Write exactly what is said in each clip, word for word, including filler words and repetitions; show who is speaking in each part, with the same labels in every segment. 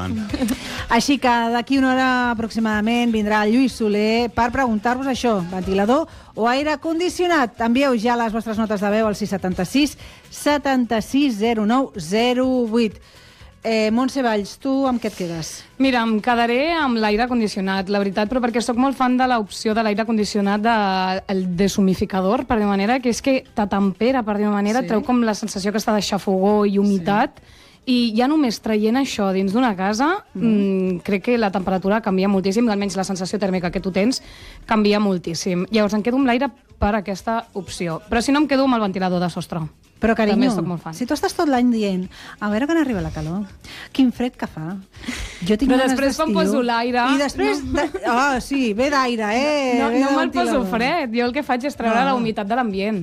Speaker 1: endavant.
Speaker 2: Així que d'aquí una hora aproximadament vindrà el Lluís Soler per preguntar-vos això, ventilador o aire condicionat. Envieu ja les vostres notes de veu al sis setanta sis setanta sis zero nou zero vuit. Eh, Montse Valls, tu amb què et quedes?
Speaker 3: Mira, em quedaré amb l'aire condicionat, la veritat, però perquè sóc molt fan de l'opció de l'aire condicionat de, el deshumificador, per dir manera, que és que t'atempera, per dir manera, sí. Treu com la sensació que està de xafogor i humitat, sí. I ja només traient això dins d'una casa, mm. mmm, crec que la temperatura canvia moltíssim, almenys la sensació tèrmica que tu tens canvia moltíssim. Llavors em quedo amb l'aire per aquesta opció, però si no em quedo amb el ventilador de sostre.
Speaker 2: Però, carinyo, si tu estàs tot l'any dient a veure quan arriba la calor, quin fred que fa, jo tinc
Speaker 3: però després quan poso l'aire...
Speaker 2: I després... No. De... Oh, sí, ve d'aire, eh?
Speaker 3: No,
Speaker 2: ve
Speaker 3: no me'l poso fred, jo el que faig és treure no. la humitat de l'ambient.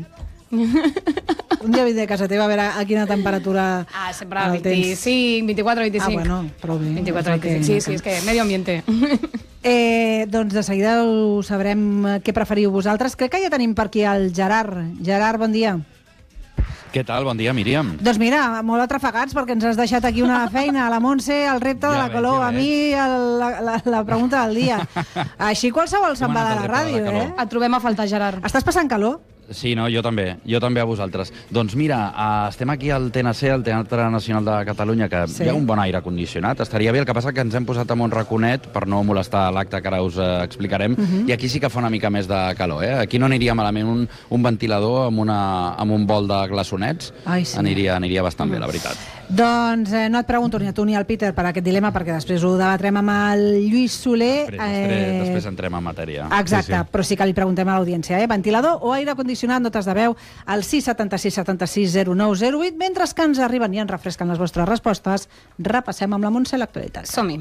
Speaker 2: Un dia vindré a casa teva a veure a quina temperatura...
Speaker 3: Ah, sempre vint-i-cinc, vint-i-quatre, vint-i-cinc.
Speaker 2: Ah, bueno, prou bé.
Speaker 3: vint-i-quatre, vint-i-cinc, sí, sí, és que medio ambiente.
Speaker 2: Eh, doncs de seguida ho sabrem què preferiu vosaltres. Crec que ja tenim per aquí el Gerard. Gerard, bon dia.
Speaker 1: Què tal? Bon dia, Míriam.
Speaker 2: Doncs mira, molt atrafegats perquè ens has deixat aquí una feina. A la Montse, el repte ja de la calor. Ja a mi, el, la, la pregunta del dia. Així qualsevol se'n va de la ràdio, eh?
Speaker 3: Et trobem a faltar, Gerard.
Speaker 2: Estàs passant calor?
Speaker 1: Sí, no, jo també, jo també a vosaltres. Doncs mira, uh, estem aquí al T N C, al Teatre Nacional de Catalunya, que sí. Hi ha un bon aire condicionat, estaria bé, el que passa que ens hem posat amb un raconet per no molestar l'acte que ara us uh, explicarem, uh -huh. I aquí sí que fa una mica més de calor, eh? Aquí no aniria malament un, un ventilador amb, una, amb un bol de glaçonets, Ai, sí. aniria, aniria bastant uh -huh. bé, la veritat.
Speaker 2: Doncs eh, no et pregunto ni a tu ni al Peter per aquest dilema, perquè després ho debatrem amb el Lluís Soler.
Speaker 1: Després, eh... després, després entrem en matèria.
Speaker 2: Exacte, sí, sí. Però sí que li preguntem a l'audiència, eh? Ventilador o aire condicionat, notes de veu al sis setanta sis setanta sis zero nou zero vuit. Mentre que ens arriben i ens refresquen les vostres respostes, repassem amb la Montse l'actualitat.
Speaker 3: Som-hi.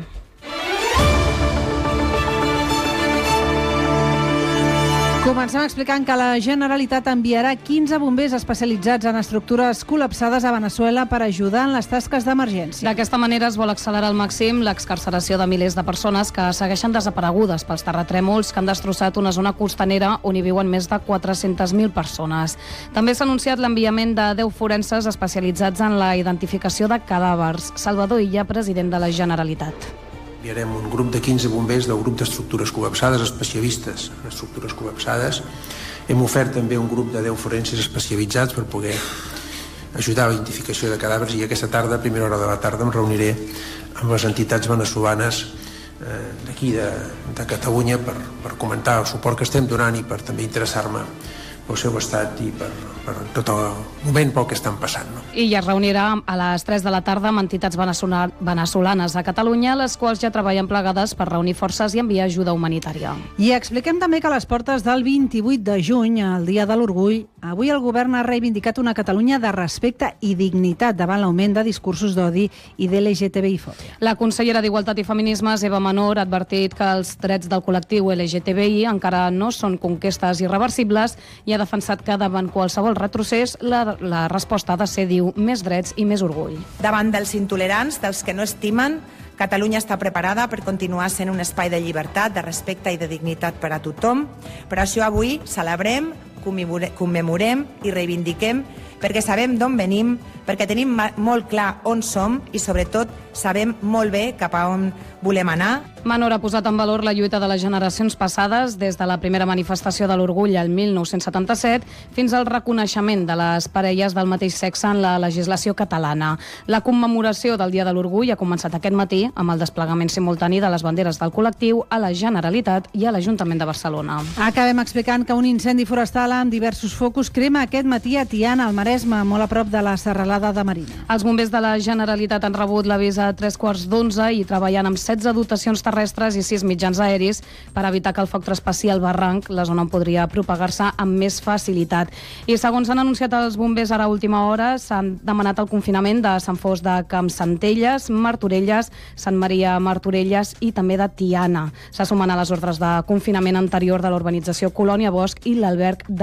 Speaker 2: Comencem explicant que la Generalitat enviarà quinze bombers especialitzats en estructures col·lapsades a Veneçuela per ajudar en les tasques d'emergència.
Speaker 3: D'aquesta manera es vol accelerar al màxim l'excarceració de milers de persones que segueixen desaparegudes pels terratrèmols que han destrossat una zona costanera on hi viuen més de quatre-centes mil persones. També s'ha anunciat l'enviament de deu forenses especialitzats en la identificació de cadàvers. Salvador Illa, president de la Generalitat.
Speaker 4: Enviarem un grup de quinze bombers del grup d'estructures col·lapsades, especialistes en estructures col·lapsades. Hem ofert també un grup de deu forenses especialitzats per poder ajudar a la identificació de cadàvers, i aquesta tarda, a primera hora de la tarda, em reuniré amb les entitats veneçolanes eh, d'aquí de, de Catalunya per, per comentar el suport que estem donant i per també interessar-me pel seu estat i per, per tot el moment pel que estan passant. No?
Speaker 3: I ja es reunirà a les tres de la tarda amb entitats venezolanes a Catalunya, les quals ja treballen plegades per reunir forces i enviar ajuda humanitària.
Speaker 2: I expliquem també que a les portes del vint-i-vuit de juny, el Dia de l'Orgull, avui el govern ha reivindicat una Catalunya de respecte i dignitat davant l'augment de discursos d'odi i de L G T B I-fòbia.
Speaker 3: La consellera d'Igualtat i Feminismes, Eva Menor, ha advertit que els drets del col·lectiu L G T B I encara no són conquestes irreversibles i ha defensat que davant qualsevol retrocés la, la resposta ha de ser, diu, més drets i més orgull.
Speaker 5: Davant dels intolerants, dels que no estimen, Catalunya està preparada per continuar sent un espai de llibertat, de respecte i de dignitat per a tothom. Per això avui celebrem, commemorem i reivindiquem, perquè sabem d'on venim, perquè tenim molt clar on som i, sobretot, sabem molt bé cap a on volem anar.
Speaker 3: Menor ha posat en valor la lluita de les generacions passades, des de la primera manifestació de l'orgull al mil nou-cents setanta-set fins al reconeixement de les parelles del mateix sexe en la legislació catalana. La commemoració del Dia de l'Orgull ha començat aquest matí amb el desplegament simultani de les banderes del col·lectiu a la Generalitat i a l'Ajuntament de Barcelona.
Speaker 2: Acabem explicant que un incendi forestal amb diversos focus crema aquest matí a Tiana, al Maresme, molt a prop de la serralada de Marina.
Speaker 3: Els bombers de la Generalitat han rebut l'avís a tres quarts d'onze i treballant amb setze dotacions terrestres i sis mitjans aeris per evitar que el foc traspassi el barranc, la zona on podria propagar-se amb més facilitat. I segons han anunciat els bombers ara a última hora, s'han demanat el confinament de Sant Fost de Campsentelles, Martorelles, Sant Maria Martorelles i també de Tiana. Se sumen a les ordres de confinament anterior de l'urbanització Colònia Bosch i l'alberg de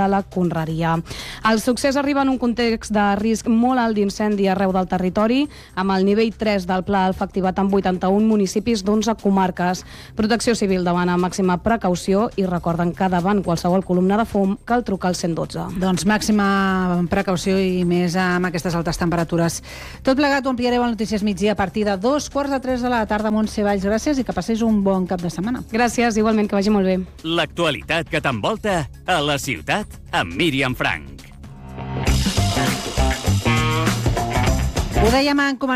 Speaker 3: de la Conreria. El succés arriba en un context de risc molt alt d'incendi arreu del territori, amb el nivell tres del Pla Alfa activat en vuitanta-un municipis d'onze comarques. Protecció Civil demana màxima precaució i recorden que davant qualsevol columna de fum cal trucar al cent dotze.
Speaker 2: Doncs màxima precaució i més amb aquestes altes temperatures. Tot plegat ho ampliareu al Notícies Migdia a partir de dos quarts de tres de la tarda. Montse Valls, gràcies i que passéis un bon cap de setmana.
Speaker 3: Gràcies, igualment, que vagi molt bé.
Speaker 6: L'actualitat que t'envolta a la ciutat amb Míriam Frank.
Speaker 2: Ho dèiem en començament.